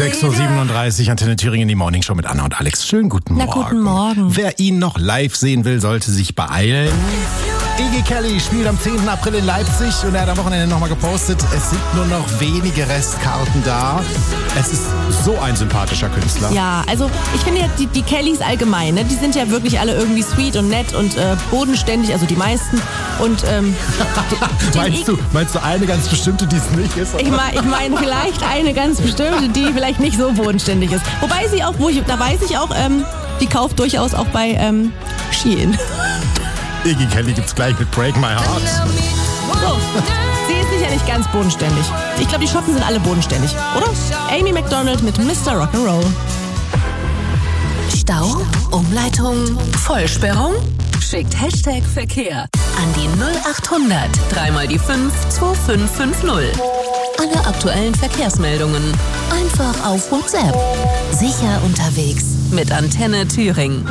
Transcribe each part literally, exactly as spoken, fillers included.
sechs Uhr siebenunddreißig, Antenne Thüringen, die Morning Show mit Anna und Alex. Schönen guten Morgen. Na, guten Morgen. Wer ihn noch live sehen will, sollte sich beeilen. Iggy Kelly spielt am zehnten April in Leipzig und er hat am Wochenende nochmal gepostet, es sind nur noch wenige Restkarten da. Es ist so ein sympathischer Künstler. Ja, also ich finde ja, die, die Kellys allgemein, ne, die sind ja wirklich alle irgendwie sweet und nett und äh, bodenständig, also die meisten. Und ähm, die, meinst, du, meinst du eine ganz bestimmte, die es nicht ist? Ich meine ich mein vielleicht eine ganz bestimmte, die vielleicht nicht so bodenständig ist. Wobei sie auch, wo ich, da weiß ich auch, ähm, die kauft durchaus auch bei ähm, Shein. Iggy Kelly gibt's gleich mit Break My Heart. So. Sie ist sicher nicht ganz bodenständig. Ich glaube, die Schotten sind alle bodenständig, oder? Amy Macdonald mit Mister Rock'n'Roll. Stau? Umleitung? Vollsperrung? Schickt Hashtag Verkehr an die null achthundert, dreimal die fünf, zwei fünf fünf null. Alle aktuellen Verkehrsmeldungen einfach auf WhatsApp. Sicher unterwegs mit Antenne Thüringen.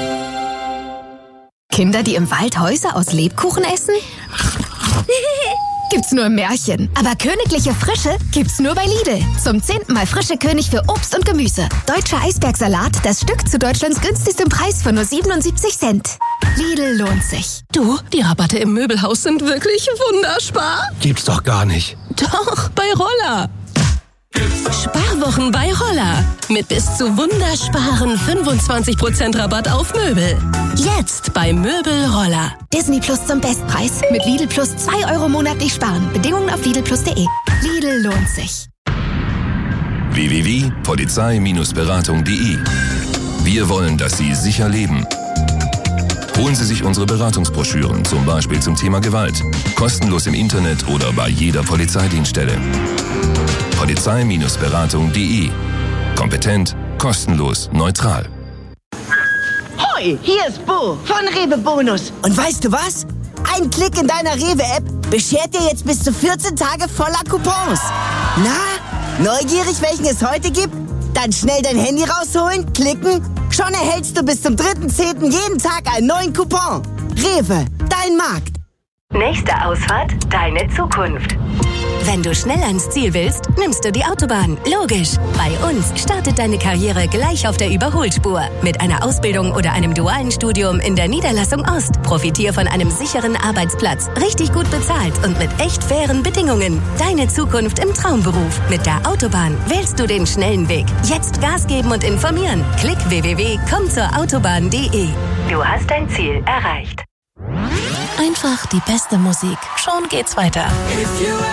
Kinder, die im Wald Häuser aus Lebkuchen essen? Gibt's nur im Märchen. Aber königliche Frische gibt's nur bei Lidl. Zum zehnten Mal frische König für Obst und Gemüse. Deutscher Eisbergsalat, das Stück zu Deutschlands günstigstem Preis von nur siebenundsiebzig Cent. Lidl lohnt sich. Du, die Rabatte im Möbelhaus sind wirklich wunderspar. Gibt's doch gar nicht. Doch, bei Roller. Sparwochen bei Roller. Mit bis zu wundersparen fünfundzwanzig Prozent Rabatt auf Möbel. Jetzt bei Möbel Roller. Disney Plus zum Bestpreis. Mit Lidl Plus zwei Euro monatlich sparen. Bedingungen auf Lidl Plus punkt de. Lidl lohnt sich. w w w punkt polizei Beratung punkt de. Wir wollen, dass Sie sicher leben. Holen Sie sich unsere Beratungsbroschüren, zum Beispiel zum Thema Gewalt. Kostenlos im Internet oder bei jeder Polizeidienststelle. polizei Beratung punkt de. Kompetent, kostenlos, neutral. Hoi, hier ist Bo von Rewe Bonus. Und weißt du was? Ein Klick in deiner Rewe-App beschert dir jetzt bis zu vierzehn Tage voller Coupons. Na, neugierig, welchen es heute gibt? Dann schnell dein Handy rausholen, klicken. Schon erhältst du bis zum dritten zehnten jeden Tag einen neuen Coupon. Rewe, dein Markt. Nächste Ausfahrt, deine Zukunft. Wenn du schnell ans Ziel willst, nimmst du die Autobahn. Logisch. Bei uns startet deine Karriere gleich auf der Überholspur. Mit einer Ausbildung oder einem dualen Studium in der Niederlassung Ost. Profitier von einem sicheren Arbeitsplatz. Richtig gut bezahlt und mit echt fairen Bedingungen. Deine Zukunft im Traumberuf. Mit der Autobahn wählst du den schnellen Weg. Jetzt Gas geben und informieren. Klick w w w punkt komm zur autobahn punkt de. Du hast dein Ziel erreicht. Einfach die beste Musik. Schon geht's weiter.